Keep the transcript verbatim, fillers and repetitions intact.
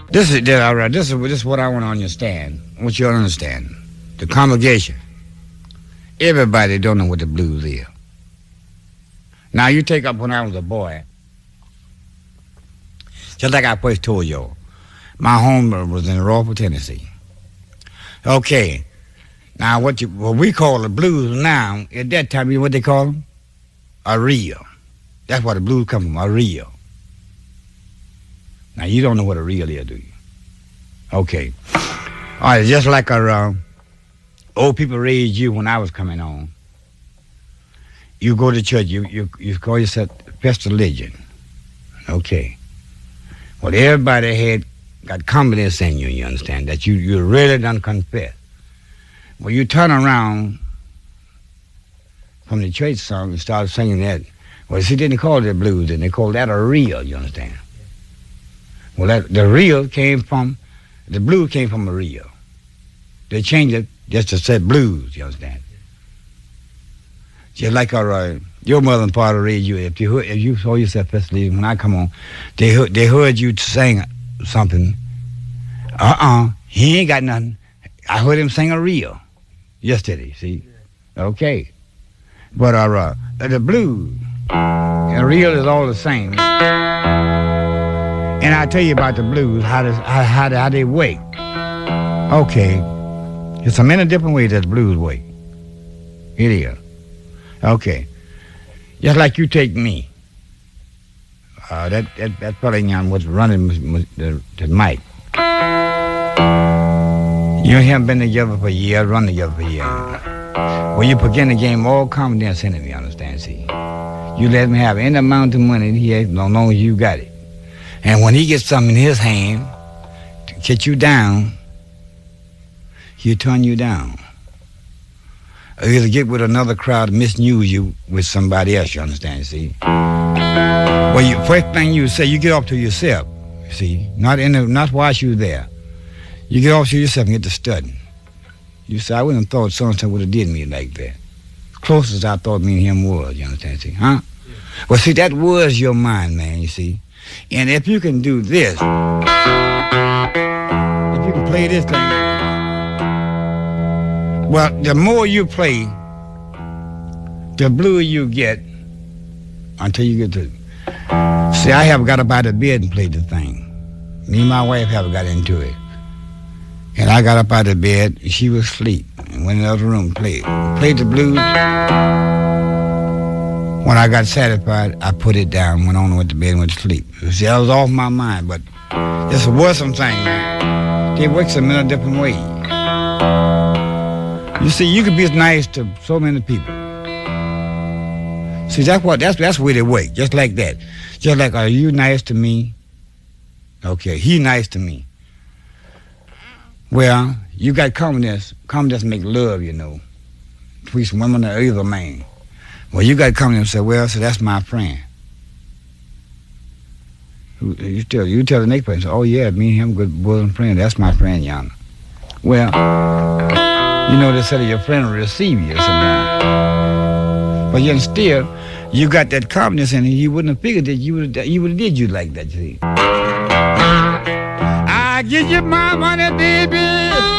This is all right. This is this is what I want to understand. I want you to understand. The congregation. Everybody don't know what the blues is. Now you take up when I was a boy. Just like I first told you, my home was in Rockford, Tennessee. Okay. Now what you what we call the blues now, at that time, you know what they call them? A reel. That's where the blues come from, a reel. Now you don't know what a reel is, do you? Okay. All right, just like our uh, old people raised you when I was coming on. You go to church, you you, you call yourself First Religion. Okay. Well, everybody had got confidence in you, you understand, that you, you really done confess. Well, you turn around from the church song and start singing that. Well, see, didn't call it blues, and they called that a reel, you understand. Well, that, the reel came from, the blues came from a reel. They changed it just to say blues, you understand. Just like our, uh, your mother and father raised you, if you, if you saw yourself, especially when I come on, they heard, they heard you sing something. Uh-uh, he ain't got nothing. I heard him sing a reel yesterday, see? Okay. But our, uh, the blues, and reel is all the same. And I'll tell you about the blues, how, this, how, how, how they work. Okay. There's so many different ways that the blues work. It is. Okay. Just like you take me. Uh, that, that, that fella young was running the, the mic. You and him been together for years, run together for years. Well, you begin the game all confidence in him, you understand, see? You let him have any amount of money he has, as long as you got it. And when he gets something in his hand to get you down, he'll turn you down. Or he'll get with another crowd and misuse you with somebody else, you understand, see? Well, you, first thing you say, you get off to yourself, see? Not in the, not while you there. You get off to yourself and get to studying. You say, I wouldn't have thought so-and-so would have did me like that. Closest I thought me and him was, you understand, see? Huh? Yeah. Well, see, that was your mind, man, you see? And if you can do this, if you can play this thing, well, the more you play, the bluer you get until you get to... See, I have got up out of bed and played the thing. Me and my wife have got into it. And I got up out of bed, and she was asleep, and went in the other room and played. Played the blues. When I got satisfied, I put it down, went on, went to bed, and went to sleep. See, I was off my mind, but this was some thing, man. They work some many different ways. You see, you can be nice to so many people. See, that's what that's that's where they work, just like that. Just like, are you nice to me? Okay, he nice to me. Well, you got confidence. Confidence make love, you know, between women or either man. Well, you got confidence and say, well, so that's my friend. You tell you tell the next person, oh yeah, me and him good bosom friend. That's my friend, Yana. Well, you know they said your friend will receive you sometimes. But yet still, you got that confidence in him. You wouldn't have figured that you would you would have did you like that, you see. I give you my money, baby.